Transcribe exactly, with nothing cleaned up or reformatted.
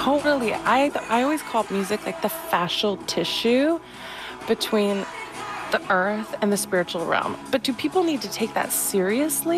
Totally. I I always call music like the fascial tissue between the earth and the spiritual realm. But do people need to take that seriously?